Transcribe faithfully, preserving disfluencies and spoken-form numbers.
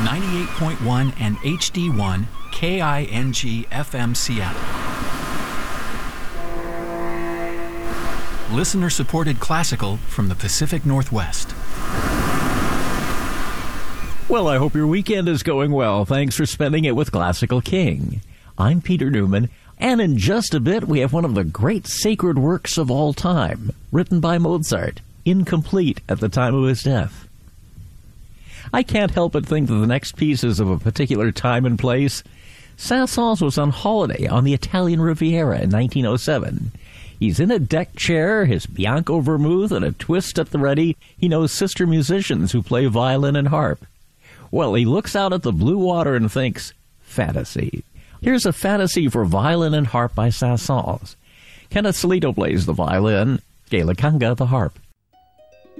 ninety-eight point one and H D one K I N G F M Seattle. Listener-supported classical from the Pacific Northwest. Well, I hope your weekend is going well. Thanks for spending it with Classical King. I'm Peter Newman, and in just a bit we have one of the great sacred works of all time, written by Mozart, incomplete at the time of his death. I can't help but think that the next piece is of a particular time and place. Saint-Saëns was on holiday on the Italian Riviera in nineteen oh seven. He's in a deck chair, his Bianco vermouth, and a twist at the ready. He knows sister musicians who play violin and harp. Well, he looks out at the blue water and thinks, fantasy. Here's a fantasy for violin and harp by Saint-Saëns. Kenneth Salito plays the violin, Gay Lakanga the harp.